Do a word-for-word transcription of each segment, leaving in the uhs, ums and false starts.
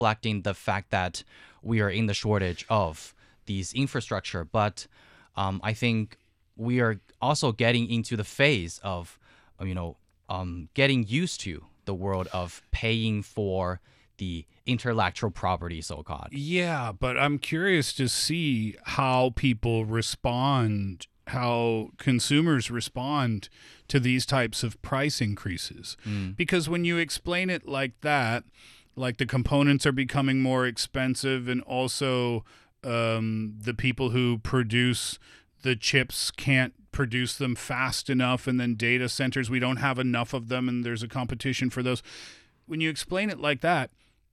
reflecting the fact that we are in the shortage of these infrastructure. But um, I think we are also getting into the phase of, you know, um, getting used to the world of paying for the intellectual property, so-called. Yeah, but I'm curious to see how people respond, how consumers respond to these types of price increases. Mm. Because when you explain it like that, like the components are becoming more expensive, and also um, the people who produce the chips can't produce them fast enough, and then data centers, we don't have enough of them, and there's a competition for those. When you explain it like that,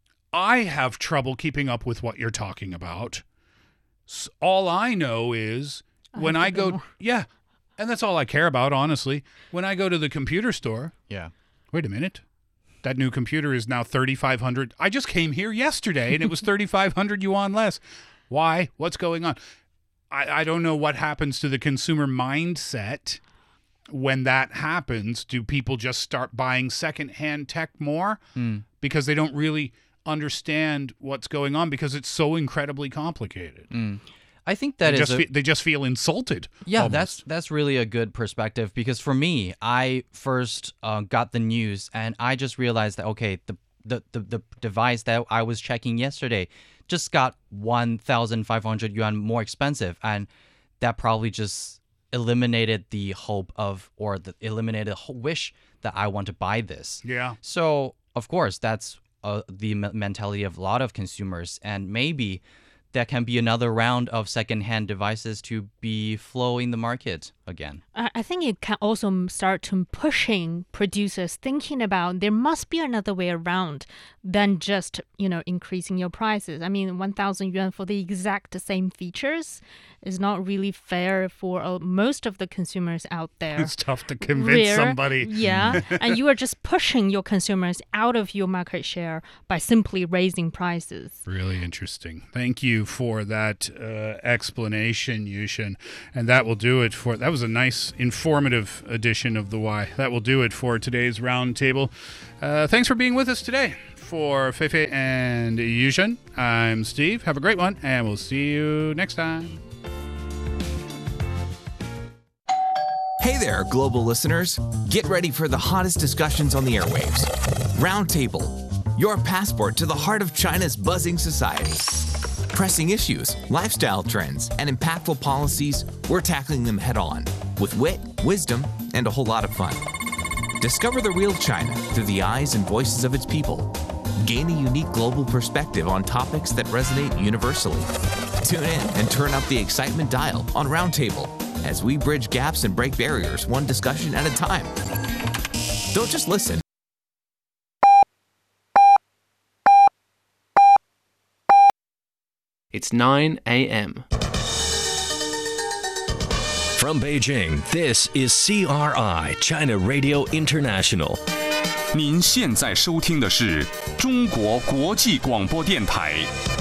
I have trouble keeping up with what you're talking about. S- All I know is when I I have to know go, more. yeah, and that's all I care about, honestly. When I go to the computer store, Yeah. wait a minute, that new computer is now thirty-five hundred. I just came here yesterday and it was thirty-five hundred yuan less. Why? What's going on? I, I don't know what happens to the consumer mindset when that happens. Do people just start buying secondhand tech more Mm. because they don't really understand what's going on because it's so incredibly complicated? Mm. I think that they, is just a- fe- they just feel insulted. Yeah, almost. that's that's really a good perspective, because for me, I first uh, got the news and I just realized that, okay, the, the, the, the device that I was checking yesterday just got one thousand five hundred yuan more expensive, and that probably just eliminated the hope of, or the eliminated the wish that I want to buy this. Yeah. So, of course, that's uh, the me- mentality of a lot of consumers, and maybe that can be another round of secondhand devices to be flowing the market again. I I think it can also m- start to pushing producers thinking about there must be another way around than just, you know, increasing your prices. I mean, one thousand yuan for the exact same features is not really fair for uh, most of the consumers out there. It's tough to convince Rare, somebody. Yeah, and you are just pushing your consumers out of your market share by simply raising prices. Really interesting. Thank you for that uh, explanation, Yushin. And that will do it for, that was a nice, informative edition of The Why. That will do it for today's roundtable. Uh, thanks for being with us today. For Feifei and Yushin, I'm Steve. Have a great one, and we'll see you next time. Hey there, global listeners. Get ready for the hottest discussions on the airwaves. Roundtable, your passport to the heart of China's buzzing society. Pressing issues, lifestyle trends, and impactful policies, we're tackling them head on with wit, wisdom, and a whole lot of fun. Discover the real China through the eyes and voices of its people. Gain a unique global perspective on topics that resonate universally. Tune in and turn up the excitement dial on Roundtable as we bridge gaps and break barriers one discussion at a time. Don't just listen. It's nine a.m. From Beijing, this is C R I, China Radio International. 您现在收听的是中国国际广播电台。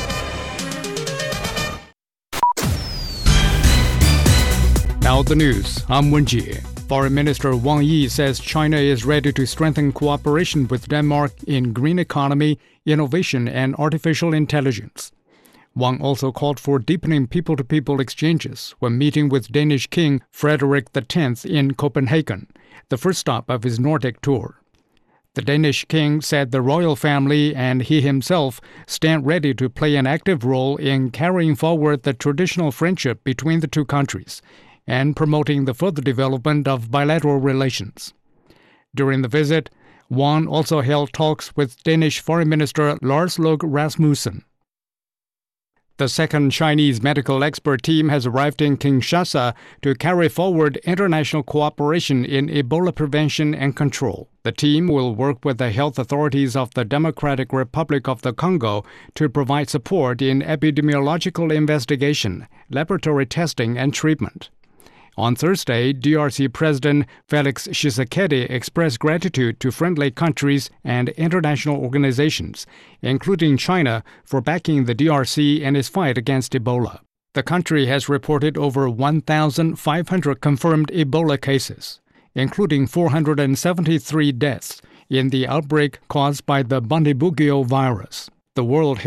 Now the news. I'm Wenjie. Foreign Minister Wang Yi says China is ready to strengthen cooperation with Denmark in green economy, innovation, and artificial intelligence. Wang also called for deepening people-to-people exchanges when meeting with Danish King Frederik the tenth in Copenhagen, the first stop of his Nordic tour. The Danish king said the royal family and he himself stand ready to play an active role in carrying forward the traditional friendship between the two countries and promoting the further development of bilateral relations. During the visit, Wang also held talks with Danish Foreign Minister Lars Løkke Rasmussen. The second Chinese medical expert team has arrived in Kinshasa to carry forward international cooperation in Ebola prevention and control. The team will work with the health authorities of the Democratic Republic of the Congo to provide support in epidemiological investigation, laboratory testing, and treatment. On Thursday, D R C President Felix Tshisekedi expressed gratitude to friendly countries and international organizations, including China, for backing the D R C in its fight against Ebola. The country has reported over one thousand five hundred confirmed Ebola cases, including four hundred seventy-three deaths in the outbreak caused by the Bundibugyo virus. The World